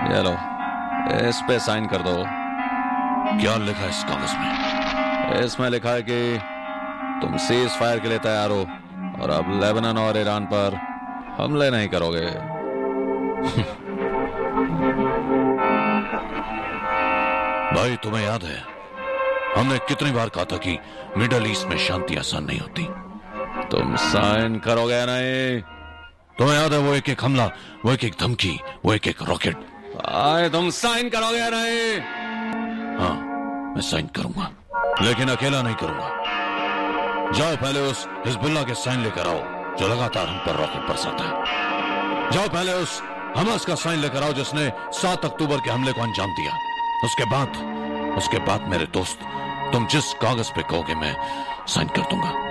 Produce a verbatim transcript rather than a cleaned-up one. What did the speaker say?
ये लो, इस पे साइन कर दो। क्या लिखा है इस कागज में? इसमें लिखा है कि तुम सीज फायर के लिए तैयार हो और अब लेबनान और ईरान पर हमले नहीं करोगे। भाई तुम्हें याद है हमने कितनी बार कहा था कि मिडल ईस्ट में शांति आसान नहीं होती? तुम साइन करोगे नहीं? तुम्हें याद है वो एक एक हमला, वो एक एक धमकी, वो एक एक रॉकेट? आए तुम साइन करोगे नहीं? हाँ मैं साइन करूंगा, लेकिन अकेला नहीं करूंगा। जाओ पहले उस हिजबुल्लाह के साइन लेकर आओ जो लगातार हम पर रॉकेट बरसाता है। जाओ पहले उस हमास का साइन लेकर आओ जिसने सात अक्टूबर के हमले को अंजाम दिया। उसके बाद उसके बाद मेरे दोस्त तुम जिस कागज पे कहोगे मैं साइन कर दूंगा।